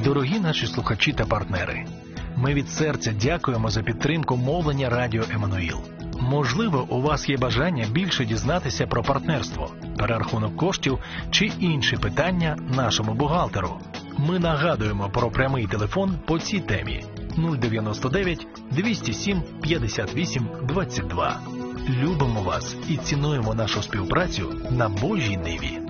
Дорогі наші слухачі та партнери, ми від серця дякуємо за підтримку мовлення Радіо Еммануїл. Можливо, у вас є бажання більше дізнатися про партнерство, перерахунок коштів чи інші питання нашому бухгалтеру. Ми нагадуємо про прямий телефон по цій темі 099 207 58 22. Любимо вас і цінуємо нашу співпрацю на Божій ниві.